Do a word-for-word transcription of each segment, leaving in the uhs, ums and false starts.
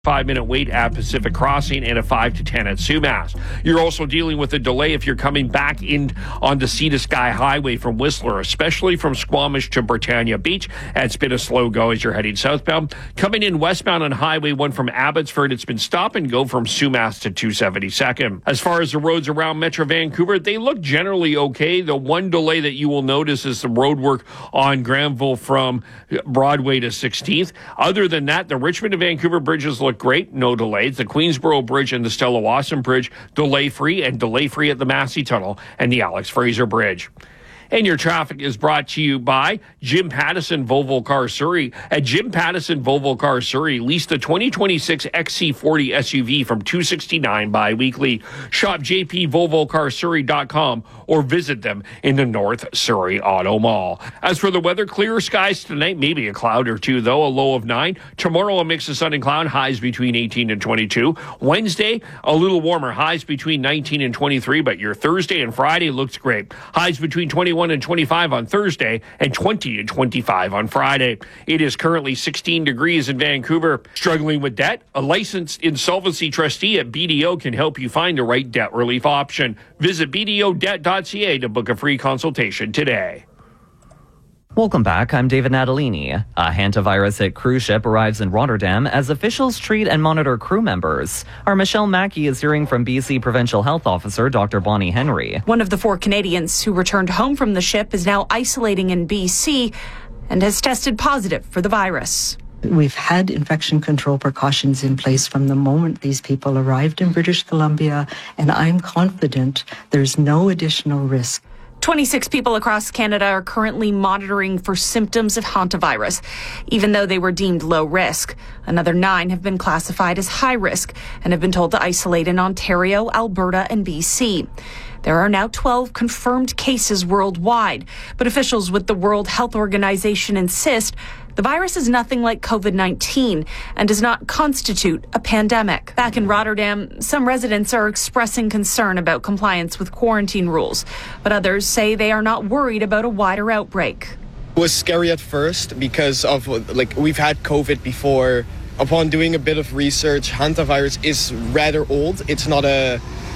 five-minute wait at Pacific Crossing and a five to ten at Sumas. You're also dealing with a delay if you're coming back in onto Sea to Sky Highway from Whistler, especially from Squamish to Britannia Beach. It's been a slow go as you're heading southbound. Coming in westbound on Highway one from Abbotsford, it's been stop and go from Sumas to two seventy-second. As far as the roads around Metro Vancouver, they look generally okay. The one delay that you will notice is the road work on Granville from Broadway to sixteenth. Other than that, the Richmond to Vancouver bridges look great, no delays. The Queensboro Bridge and the Stella Wasson Bridge delay-free, and delay-free at the Massey Tunnel and the Alex Fraser Bridge. And your traffic is brought to you by Jim Pattison Volvo Cars Surrey. At Jim Pattison Volvo Cars Surrey, lease the twenty twenty-six X C forty S U V from two hundred sixty-nine dollars bi-weekly. Shop j p volvo car surrey dot com or visit them in the North Surrey Auto Mall. As for the weather, clearer skies tonight, maybe a cloud or two, though, a low of nine. Tomorrow, a mix of sun and cloud, highs between eighteen and twenty-two. Wednesday, a little warmer, highs between nineteen and twenty-three, but your Thursday and Friday looks great. Highs between twenty-one and twenty-five on Thursday and twenty and twenty-five on Friday. It is currently sixteen degrees in Vancouver. Struggling with debt? A licensed insolvency trustee at B D O can help you find the right debt relief option. Visit b d o debt dot c a to book a free consultation today. Welcome back. I'm David Natalini. A hantavirus-hit cruise ship arrives in Rotterdam as officials treat and monitor crew members. Our Michelle Mackey is hearing from B C Provincial Health Officer Doctor Bonnie Henry. One of the four Canadians who returned home from the ship is now isolating in B C and has tested positive for the virus. We've had infection control precautions in place from the moment these people arrived in British Columbia, and I'm confident there's no additional risk. twenty-six people across Canada are currently monitoring for symptoms of hantavirus, even though they were deemed low risk. Another nine have been classified as high risk and have been told to isolate in Ontario, Alberta, and B C. There are now twelve confirmed cases worldwide, but officials with the World Health Organization insist the virus is nothing like covid nineteen and does not constitute a pandemic. Back in Rotterdam, some residents are expressing concern about compliance with quarantine rules, but others say they are not worried about a wider outbreak. It was scary at first because of, like, we've had COVID before. Upon doing a bit of research, hantavirus is rather old. It's not a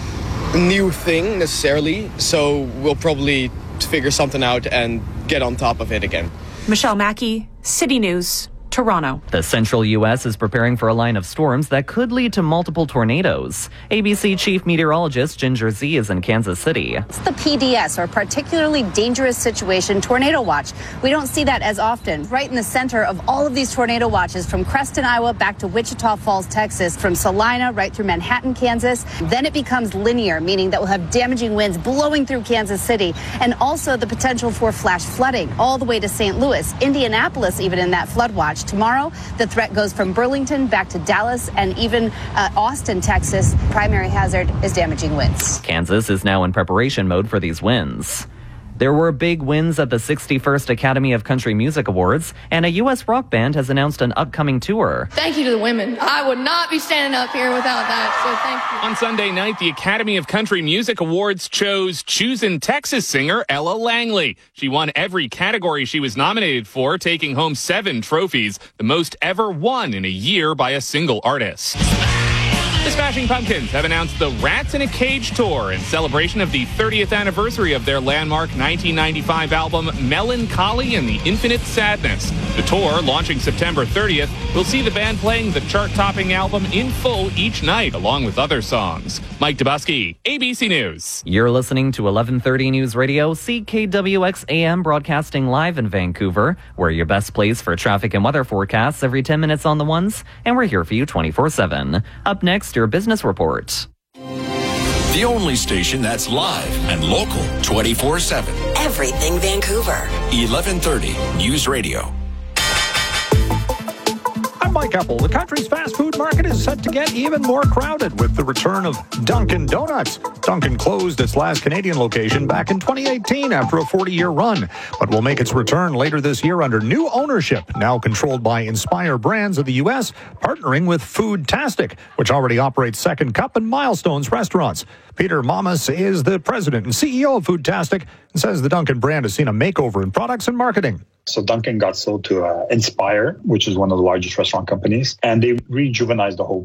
new thing necessarily, so we'll probably figure something out and get on top of it again. Michelle Mackey, City News, Toronto. The central U S is preparing for a line of storms that could lead to multiple tornadoes. A B C Chief Meteorologist Ginger Z is in Kansas City. It's the P D S, or particularly dangerous situation tornado watch. We don't see that as often. Right in the center of all of these tornado watches, from Creston, Iowa, back to Wichita Falls, Texas, from Salina right through Manhattan, Kansas. Then it becomes linear, meaning that we'll have damaging winds blowing through Kansas City, and also the potential for flash flooding all the way to Saint Louis, Indianapolis, even in that flood watch. Tomorrow, the threat goes from Burlington back to Dallas and even uh, Austin, Texas. Primary hazard is damaging winds. Kansas is now in preparation mode for these winds. There were big wins at the sixty-first Academy of Country Music Awards, and a U S rock band has announced an upcoming tour. Thank you to the women. I would not be standing up here without that, so thank you. On Sunday night, the Academy of Country Music Awards chose Choosin' Texas singer Ella Langley. She won every category she was nominated for, taking home seven trophies, the most ever won in a year by a single artist. The Smashing Pumpkins have announced the Rats in a Cage tour in celebration of the thirtieth anniversary of their landmark nineteen ninety-five album Melancholy and the Infinite Sadness. The tour, launching September thirtieth, will see the band playing the chart-topping album in full each night, along with other songs. Mike Dubusky, A B C News. You're listening to eleven thirty News Radio, C K W X A M, broadcasting live in Vancouver. We're your best place for traffic and weather forecasts every ten minutes on the ones, and we're here for you twenty-four seven. Up next, your business report. The only station that's live and local twenty-four seven. Everything Vancouver. eleven thirty News Radio. I'm Mike Apple. The country's fast food market is set to get even more crowded with the return of Dunkin' Donuts. Dunkin' closed its last Canadian location back in twenty eighteen after a forty-year run, but will make its return later this year under new ownership, now controlled by Inspire Brands of the U S, partnering with Foodtastic, which already operates Second Cup and Milestones restaurants. Peter Mamas is the president and C E O of Foodtastic and says the Dunkin' brand has seen a makeover in products and marketing. So Dunkin' got sold to uh, Inspire, which is one of the largest restaurant companies, and they rejuvenized the whole